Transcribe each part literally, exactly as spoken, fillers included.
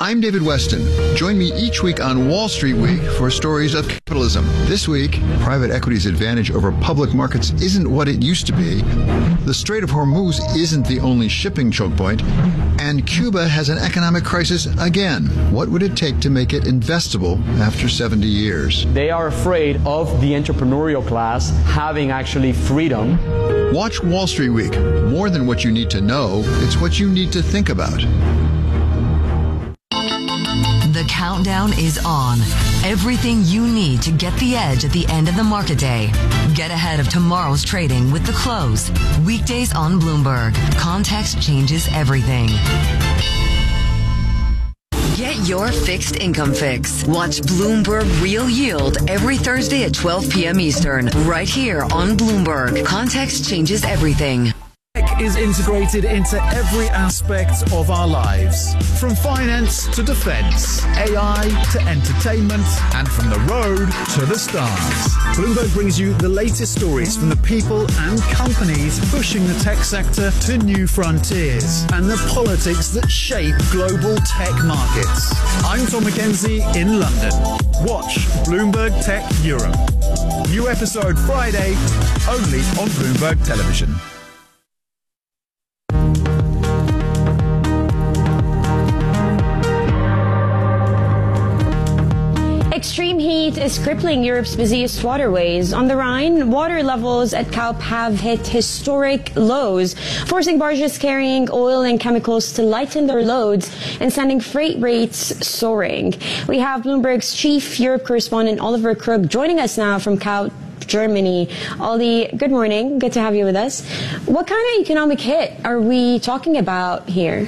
I'm David Weston. Join me each week on Wall Street Week for stories of capitalism. This week, private equity's advantage over public markets isn't what it used to be. The Strait of Hormuz isn't the only shipping choke point. And Cuba has an economic crisis again. What would it take to make it investable after seventy years? They are afraid of the entrepreneurial class having actually freedom. Watch Wall Street Week. More than what you need to know, it's what you need to think about. The countdown is on. Everything you need to get the edge at the end of the market day. Get ahead of tomorrow's trading with The Close. Weekdays on Bloomberg. Context changes everything. Get your fixed income fix. Watch Bloomberg Real Yield every Thursday at twelve p.m. Eastern, right here on Bloomberg. Context changes everything. Tech is integrated into every aspect of our lives, from finance to defense, A I to entertainment, and from the road to the stars. Bloomberg brings you the latest stories from the people and companies pushing the tech sector to new frontiers and the politics that shape global tech markets. I'm Tom McKenzie in London. Watch Bloomberg Tech Europe. New episode Friday, only on Bloomberg Television. Extreme heat is crippling Europe's busiest waterways. On the Rhine, water levels at Kaup have hit historic lows, forcing barges carrying oil and chemicals to lighten their loads and sending freight rates soaring. We have Bloomberg's chief Europe correspondent Oliver Krug joining us now from Kaup, Germany. Ollie, good morning. Good to have you with us. What kind of economic hit are we talking about here?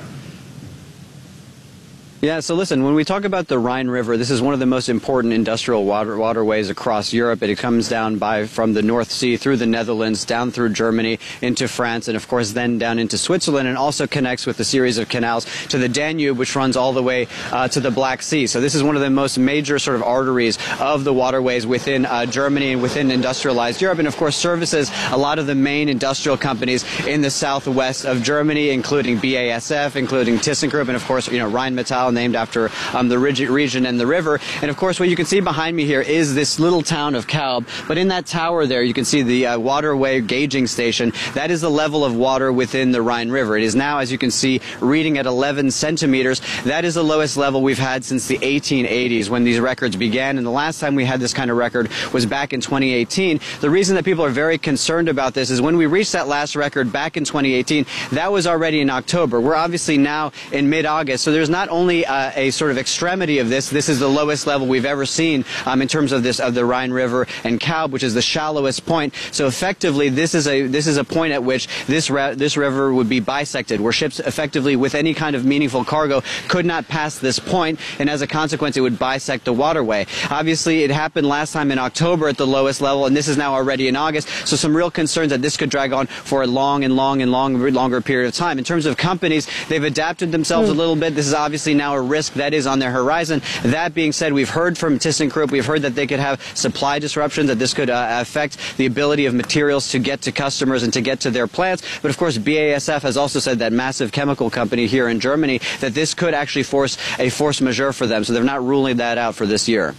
Yeah, so listen, when we talk about the Rhine River, this is one of the most important industrial water, waterways across Europe. It comes down by from the North Sea through the Netherlands, down through Germany, into France, and of course then down into Switzerland, and also connects with a series of canals to the Danube, which runs all the way uh, to the Black Sea. So this is one of the most major sort of arteries of the waterways within uh, Germany and within industrialized Europe, and of course services a lot of the main industrial companies in the southwest of Germany, including B A S F, including ThyssenKrupp, and of course, you know, Rheinmetall, named after um, the region and the river. And of course, what you can see behind me here is this little town of Kaup. But in that tower there, you can see the uh, waterway gauging station. That is the level of water within the Rhine River. It is now, as you can see, reading at eleven centimeters. That is the lowest level we've had since the eighteen eighties, when these records began. And the last time we had this kind of record was back in twenty eighteen. The reason that people are very concerned about this is when we reached that last record back in twenty eighteen, that was already in October. We're obviously now in mid-August, so there's not only uh, a sort of extremity of this. This is the lowest level we've ever seen um, in terms of this of the Rhine River and Kaup, which is the shallowest point. So effectively, this is a this is a point at which this this river would be bisected, where ships effectively with any kind of meaningful cargo could not pass this point, and as a consequence, it would bisect the waterway. Obviously, it happened last time in October at the lowest level, and this is now already in August. So some real concerns that this could drag on for a long and long and long longer period of time. In terms of companies, they've adapted themselves mm. a little bit. This is obviously now a risk that is on their horizon. That being said, we've heard from ThyssenKrupp, we've heard that they could have supply disruptions, that this could uh, affect the ability of materials to get to customers and to get to their plants. But of course, B A S F has also said, that massive chemical company here in Germany, that this could actually force a force majeure for them. So they're not ruling that out for this year.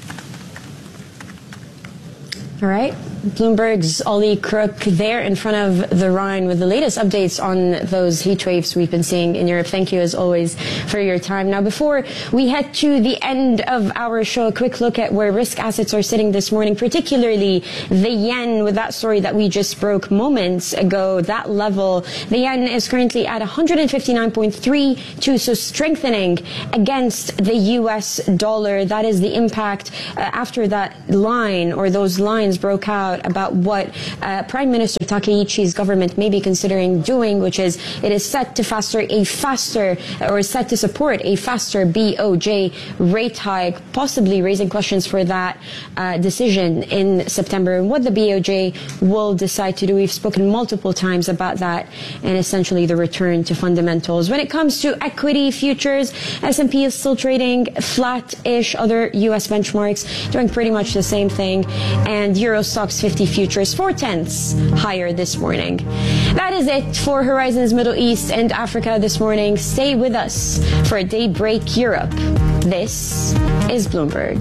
All right. Bloomberg's Ollie Krug there in front of the Rhine with the latest updates on those heat waves we've been seeing in Europe. Thank you, as always, for your time. Now, before we head to the end of our show, a quick look at where risk assets are sitting this morning, particularly the yen, with that story that we just broke moments ago. That level, the yen is currently at one fifty-nine point three two, so strengthening against the U S dollar. That is the impact uh, after that line, or those lines broke out, about what uh, Prime Minister Takaichi's government may be considering doing, which is it is set to faster a faster or set to support a faster B O J rate hike, possibly raising questions for that uh, decision in September and what the B O J will decide to do. We've spoken multiple times about that, and essentially the return to fundamentals. When it comes to equity futures, S and P is still trading flat-ish. Other U S benchmarks doing pretty much the same thing, and Euro stocks fifty futures four tenths higher this morning. That is it for Horizons Middle East and Africa this morning. Stay with us for Daybreak Europe. This is Bloomberg.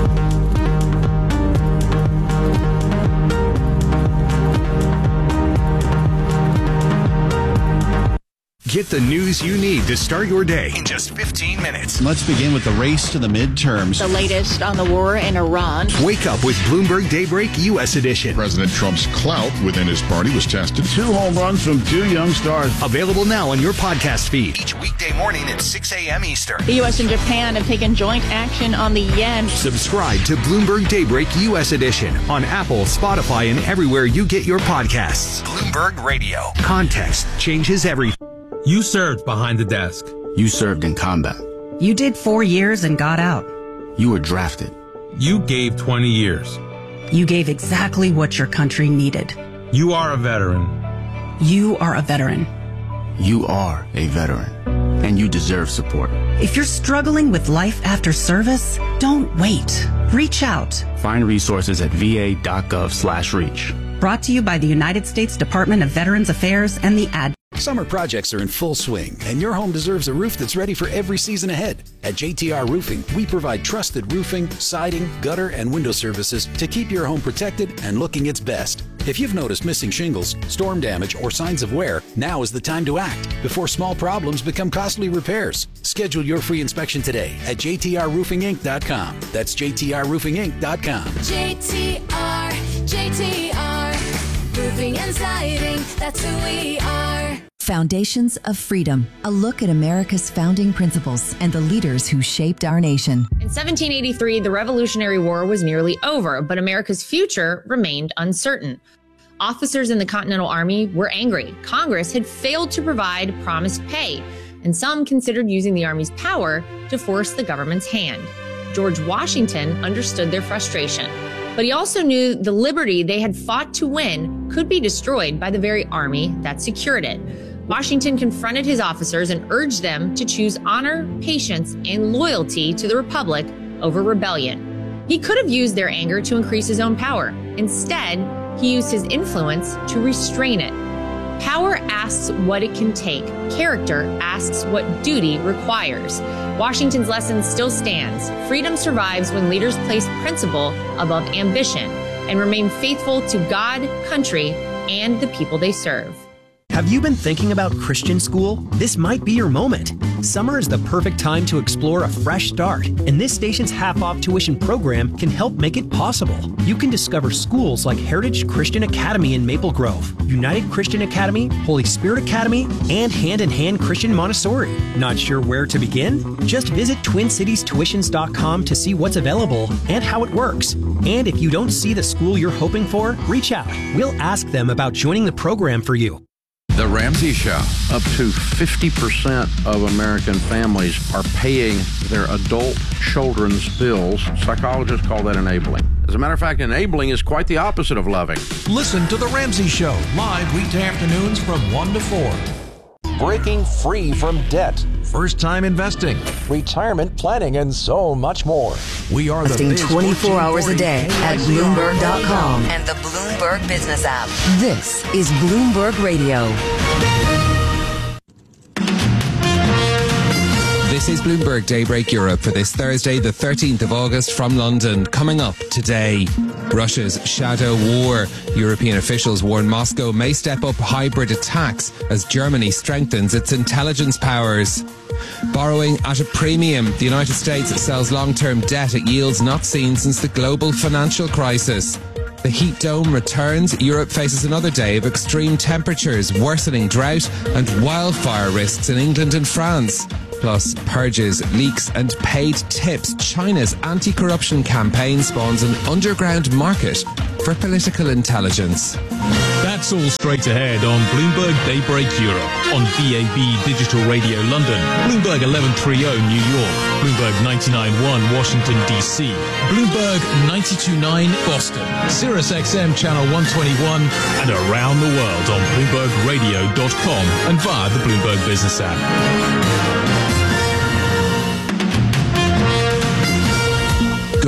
Get the news you need to start your day in just fifteen minutes. Let's begin with the race to the midterms. The latest on the war in Iran. Wake up with Bloomberg Daybreak U S Edition. President Trump's clout within his party was tested. Two home runs from two young stars. Available now on your podcast feed. Each weekday morning at six a.m. Eastern. The U S and Japan have taken joint action on the yen. Subscribe to Bloomberg Daybreak U S Edition on Apple, Spotify, and everywhere you get your podcasts. Bloomberg Radio. Context changes everything. You served behind the desk. You served in combat. You did four years and got out. You were drafted. You gave twenty years. You gave exactly what your country needed. You are a veteran. You are a veteran. You are a veteran. And you deserve support. If you're struggling with life after service, don't wait. Reach out. Find resources at va.gov slash reach. Brought to you by the United States Department of Veterans Affairs and the Ad. Summer projects are in full swing, and your home deserves a roof that's ready for every season ahead. At J T R Roofing, we provide trusted roofing, siding, gutter, and window services to keep your home protected and looking its best. If you've noticed missing shingles, storm damage, or signs of wear, now is the time to act before small problems become costly repairs. Schedule your free inspection today at j t r roofing inc dot com. That's j t r roofing inc dot com. J T R, J T R, roofing and siding, that's who we are. Foundations of Freedom, a look at America's founding principles and the leaders who shaped our nation. In seventeen eighty-three, the Revolutionary War was nearly over, but America's future remained uncertain. Officers in the Continental Army were angry. Congress had failed to provide promised pay, and some considered using the Army's power to force the government's hand. George Washington understood their frustration, but he also knew the liberty they had fought to win could be destroyed by the very army that secured it. Washington confronted his officers and urged them to choose honor, patience, and loyalty to the Republic over rebellion. He could have used their anger to increase his own power. Instead, he used his influence to restrain it. Power asks what it can take. Character asks what duty requires. Washington's lesson still stands. Freedom survives when leaders place principle above ambition and remain faithful to God, country, and the people they serve. Have you been thinking about Christian school? This might be your moment. Summer is the perfect time to explore a fresh start, and this station's half-off tuition program can help make it possible. You can discover schools like Heritage Christian Academy in Maple Grove, United Christian Academy, Holy Spirit Academy, and Hand in Hand Christian Montessori. Not sure where to begin? Just visit twin cities tuitions dot com to see what's available and how it works. And if you don't see the school you're hoping for, reach out. We'll ask them about joining the program for you. The Ramsey Show. Up to fifty percent of American families are paying their adult children's bills. Psychologists call that enabling. As a matter of fact, enabling is quite the opposite of loving. Listen to The Ramsey Show, live weekday afternoons from one to four. Breaking free from debt. First-time investing. Retirement planning and so much more. We are the Investing twenty-four hours a day at Bloomberg dot com and the Bloomberg Business app. This is Bloomberg Radio. This is Bloomberg Daybreak Europe for this Thursday, the thirteenth of August from London. Coming up today, Russia's shadow war. European officials warn Moscow may step up hybrid attacks as Germany strengthens its intelligence powers. Borrowing at a premium. The United States sells long-term debt at yields not seen since the global financial crisis. The heat dome returns. Europe faces another day of extreme temperatures, worsening drought and wildfire risks in England and France. Plus, purges, leaks and paid tips. China's anti-corruption campaign spawns an underground market for political intelligence. That's all straight ahead on Bloomberg Daybreak Europe, on D A B Digital Radio London, Bloomberg eleven thirty New York, Bloomberg ninety-nine point one Washington, D C, Bloomberg ninety-two point nine Boston, Sirius X M Channel one twenty-one, and around the world on Bloomberg Radio dot com and via the Bloomberg Business app.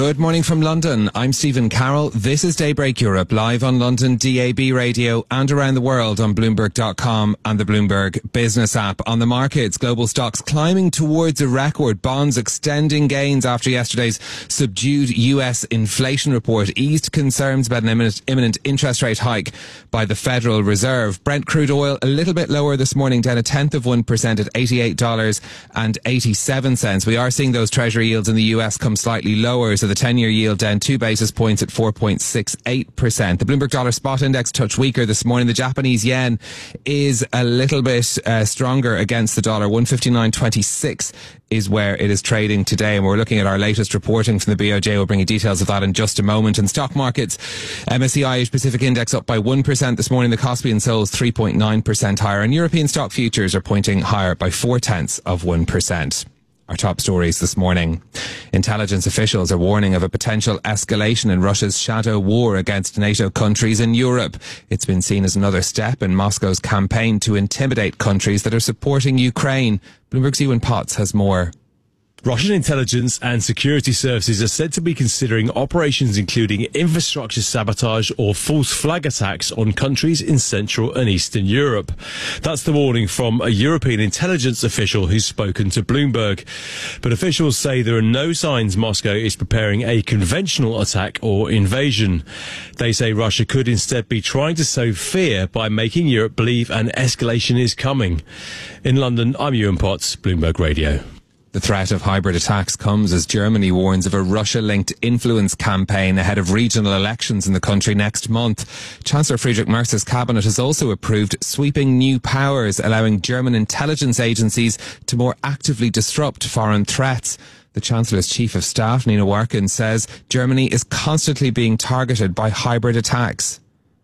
Good morning from London. I'm Stephen Carroll. This is Daybreak Europe, live on London D A B radio and around the world on Bloomberg dot com and the Bloomberg Business app. On the markets, global stocks climbing towards a record. Bonds extending gains after yesterday's subdued U S inflation report eased concerns about an imminent, imminent interest rate hike by the Federal Reserve. Brent crude oil a little bit lower this morning, down a tenth of one percent at eighty-eight dollars and eighty-seven cents. We are seeing those Treasury yields in the U S come slightly lower, so the ten-year yield down two basis points at four point six eight percent. The Bloomberg Dollar Spot Index touched weaker this morning. The Japanese yen is a little bit uh, stronger against the dollar. one fifty-nine twenty-six is where it is trading today, and we're looking at our latest reporting from the B O J. We'll bring you details of that in just a moment. In stock markets, M S C I Asia Pacific Index up by one percent this morning. The Kospi and Seoul is three point nine percent higher, and European stock futures are pointing higher by four tenths of one percent. Our top stories this morning. Intelligence officials are warning of a potential escalation in Russia's shadow war against NATO countries in Europe. It's been seen as another step in Moscow's campaign to intimidate countries that are supporting Ukraine. Bloomberg's Ewan Potts has more. Russian intelligence and security services are said to be considering operations including infrastructure sabotage or false flag attacks on countries in Central and Eastern Europe. That's the warning from a European intelligence official who's spoken to Bloomberg. But officials say there are no signs Moscow is preparing a conventional attack or invasion. They say Russia could instead be trying to sow fear by making Europe believe an escalation is coming. In London, I'm Ewan Potts, Bloomberg Radio. The threat of hybrid attacks comes as Germany warns of a Russia-linked influence campaign ahead of regional elections in the country next month. Chancellor Friedrich Merz's cabinet has also approved sweeping new powers, allowing German intelligence agencies to more actively disrupt foreign threats. The Chancellor's Chief of Staff, Nina Warken, says Germany is constantly being targeted by hybrid attacks.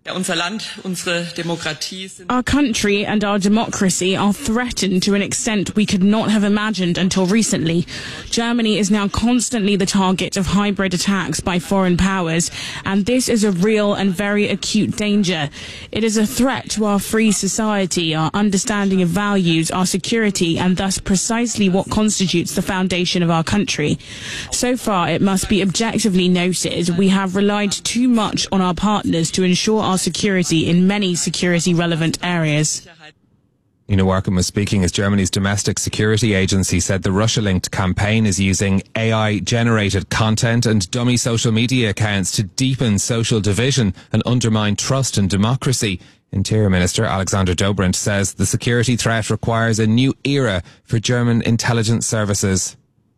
Our country and our democracy are threatened to an extent we could not have imagined until recently. Germany is now constantly the target of hybrid attacks by foreign powers, and this is a real and very acute danger. It is a threat to our free society, our understanding of values, our security, and thus precisely what constitutes the foundation of our country. So far, it must be objectively noted, we have relied too much on our partners to ensure our security in many security-relevant areas. Nina Warken was speaking as Germany's domestic security agency said the Russia-linked campaign is using A I-generated content and dummy social media accounts to deepen social division and undermine trust and democracy. Interior Minister Alexander Dobrindt says the security threat requires a new era for German intelligence services.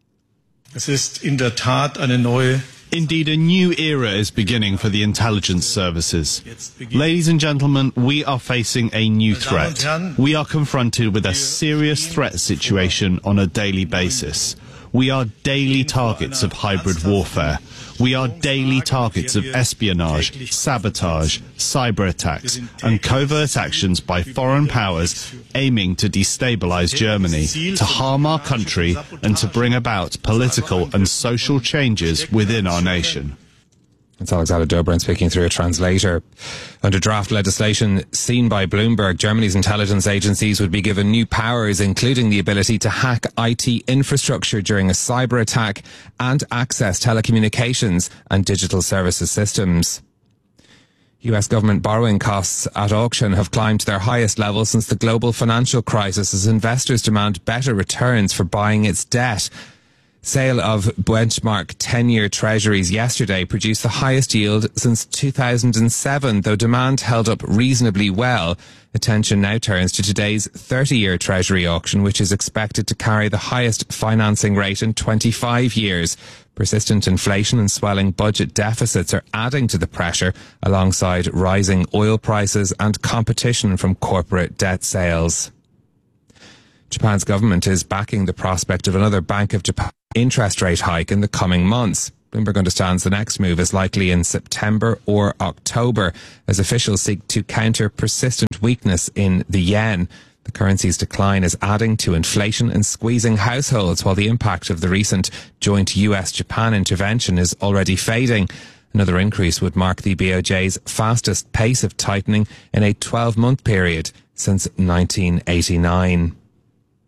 Es ist in der Tat eine neue Indeed, a new era is beginning for the intelligence services. Ladies and gentlemen, we are facing a new threat. We are confronted with a serious threat situation on a daily basis. We are daily targets of hybrid warfare. We are daily targets of espionage, sabotage, cyber attacks, and covert actions by foreign powers aiming to destabilize Germany, to harm our country, and to bring about political and social changes within our nation. It's Alexander Dobrindt speaking through a translator. Under draft legislation seen by Bloomberg, Germany's intelligence agencies would be given new powers, including the ability to hack I T infrastructure during a cyber attack and access telecommunications and digital services systems. U S government borrowing costs at auction have climbed to their highest level since the global financial crisis as investors demand better returns for buying its debt. Sale of benchmark ten-year treasuries yesterday produced the highest yield since two thousand seven, though demand held up reasonably well. Attention now turns to today's thirty-year treasury auction, which is expected to carry the highest financing rate in twenty-five years. Persistent inflation and swelling budget deficits are adding to the pressure, alongside rising oil prices and competition from corporate debt sales. Japan's government is backing the prospect of another Bank of Japan interest rate hike in the coming months. Bloomberg understands the next move is likely in September or October as officials seek to counter persistent weakness in the yen. The currency's decline is adding to inflation and squeezing households, while the impact of the recent joint U S Japan intervention is already fading. Another increase would mark the B O J's fastest pace of tightening in a twelve-month period since nineteen eighty-nine.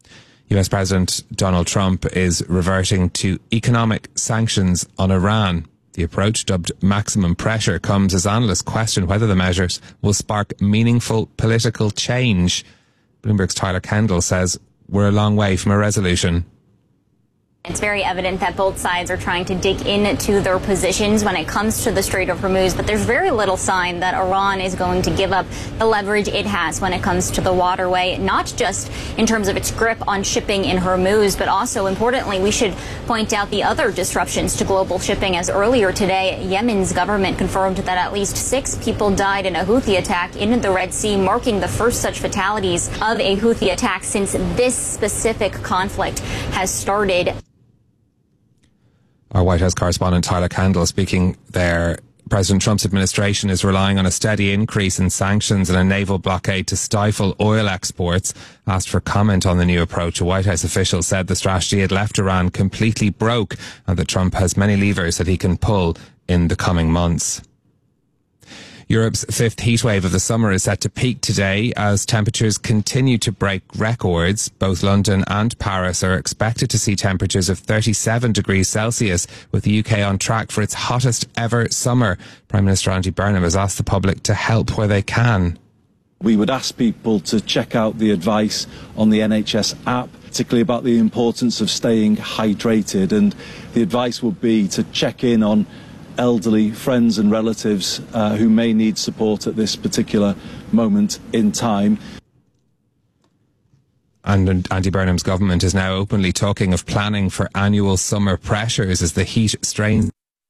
U S President Donald Trump is reverting to economic sanctions on Iran. The approach, dubbed maximum pressure, comes as analysts question whether the measures will spark meaningful political change. Bloomberg's Tyler Kendall says we're a long way from a resolution. It's very evident that both sides are trying to dig into their positions when it comes to the Strait of Hormuz, but there's very little sign that Iran is going to give up the leverage it has when it comes to the waterway, not just in terms of its grip on shipping in Hormuz, but also importantly, we should point out the other disruptions to global shipping, as earlier today, Yemen's government confirmed that at least six people died in a Houthi attack in the Red Sea, marking the first such fatalities of a Houthi attack since this specific conflict has started. Our White House correspondent Tyler Kendall speaking there. President Trump's administration is relying on a steady increase in sanctions and a naval blockade to stifle oil exports. Asked for comment on the new approach, a White House official said the strategy had left Iran completely broke and that Trump has many levers that he can pull in the coming months. Europe's fifth heatwave of the summer is set to peak today as temperatures continue to break records. Both London and Paris are expected to see temperatures of thirty-seven degrees Celsius, with the U K on track for its hottest ever summer. Prime Minister Andy Burnham has asked the public to help where they can. We would ask people to check out the advice on the N H S app, particularly about the importance of staying hydrated, and the advice would be to check in on elderly friends and relatives uh, who may need support at this particular moment in time. And Andy Burnham's government is now openly talking of planning for annual summer pressures as the heat strains.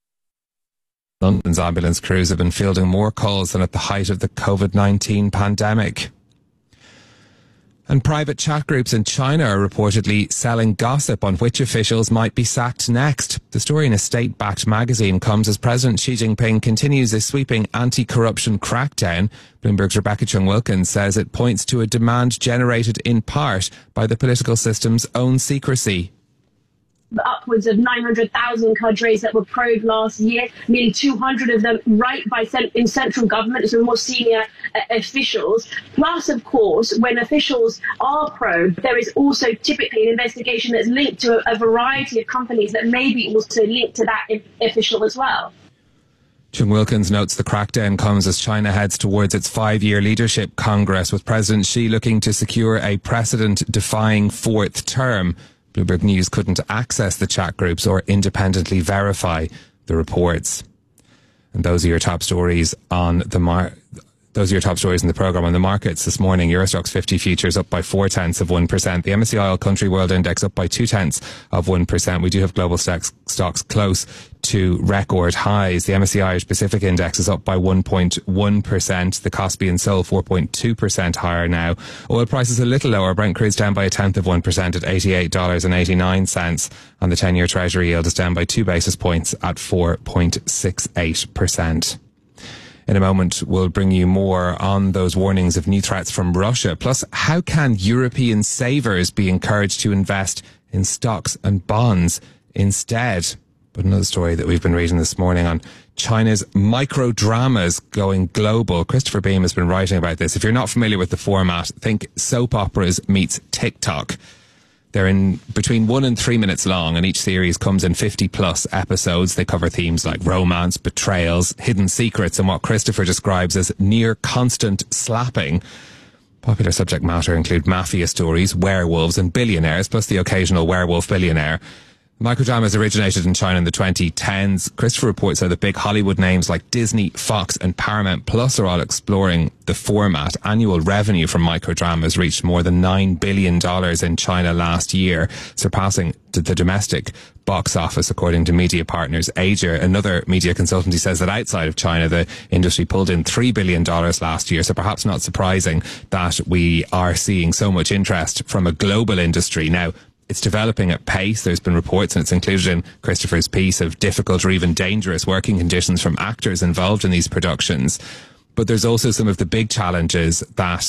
London's ambulance crews have been fielding more calls than at the height of the COVID nineteen pandemic. And private chat groups in China are reportedly selling gossip on which officials might be sacked next. The story in a state-backed magazine comes as President Xi Jinping continues a sweeping anti-corruption crackdown. Bloomberg's Rebecca Chung-Wilkins says it points to a demand generated in part by the political system's own secrecy. Upwards of nine hundred thousand cadres that were probed last year, nearly two hundred of them right by cent- in central government, so more senior uh, officials. Plus, of course, when officials are probed, there is also typically an investigation that's linked to a, a variety of companies that may be also linked to that I- official as well. Chung-Wilkins notes the crackdown comes as China heads towards its five-year leadership congress, with President Xi looking to secure a precedent-defying fourth term. Bloomberg News couldn't access the chat groups or independently verify the reports. And those are your top stories on the mar- Those are your top stories in the programme. On the markets this morning, Eurostoxx fifty futures up by four tenths of one percent. The M S C I All Country World Index up by two tenths of one percent. We do have global stocks, stocks close to record highs. The M S C I Irish Pacific Index is up by one point one percent. The Kospi and Seoul four point two percent higher now. Oil prices a little lower. Brent crude's down by a tenth of one percent at eighty-eight dollars and eighty-nine cents. And the ten-year Treasury yield is down by two basis points at four point six eight percent. In a moment, we'll bring you more on those warnings of new threats from Russia. Plus, how can European savers be encouraged to invest in stocks and bonds instead? But another story that we've been reading this morning on China's micro dramas going global. Christopher Beam has been writing about this. If you're not familiar with the format, think soap operas meets TikTok. They're in between one and three minutes long, and each series comes in fifty plus episodes. They cover themes like romance, betrayals, hidden secrets, and what Christopher describes as near constant slapping. Popular subject matter include mafia stories, werewolves, and billionaires, plus the occasional werewolf billionaire. Microdramas originated in China in the twenty tens. Christopher reports how the big Hollywood names like Disney, Fox and Paramount Plus are all exploring the format. Annual revenue from microdramas reached more than nine billion dollars in China last year, surpassing the domestic box office, according to media partners Asia. Another media consultancy says that outside of China, the industry pulled in three billion dollars last year. So perhaps not surprising that we are seeing so much interest from a global industry. Now, it's developing at pace. There's been reports, and it's included in Christopher's piece, of difficult or even dangerous working conditions from actors involved in these productions. But there's also some of the big challenges that